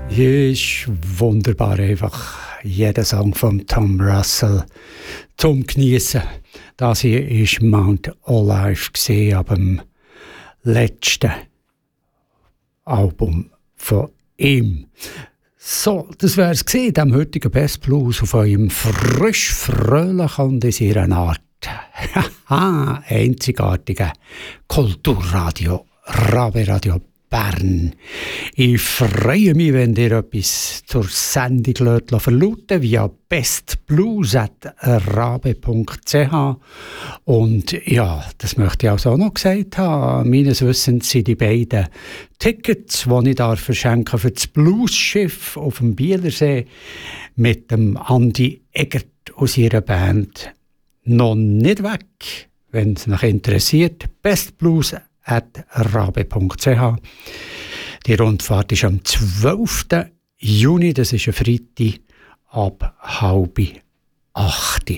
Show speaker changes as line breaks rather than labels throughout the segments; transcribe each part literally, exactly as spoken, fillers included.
Ist wunderbar einfach. Jeder Song von Tom Russell zum Genießen. Das hier ist Mount Olive gesehen ab dem letzten Album von ihm. So, das wäre es gesehen, dem heutigen Best Blues auf eurem frisch, fröhlich und in ihrer Art einzigartigen Kulturradio, Rabe Radio Bern. Ich freue mich, wenn ihr etwas zur Sendung verlauten via bestblues at rabe punkt c h. Und ja, das möchte ich also auch noch gesagt haben. Meines Wissens sind die beiden Tickets, die ich da verschenke für das Bluesschiff auf dem Bielersee mit dem Andi Egert aus ihrer Band noch nicht weg. Wenn es euch interessiert, bestblues at rabe punkt c h. Die Rundfahrt ist am zwölften Juni, das ist ein Freitag, ab halb acht.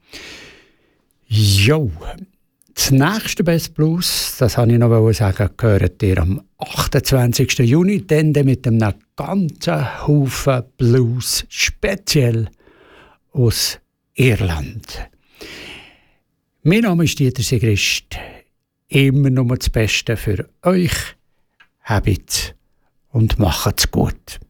Jo, das nächste Best Blues, das wollte ich noch sagen, gehört ihr am achtundzwanzigsten Juni, dann mit einem ganzen Haufen Blues, speziell aus Irland. Mein Name ist Dieter Sigrist. Immer nur das Beste für euch. Habt's und macht's gut.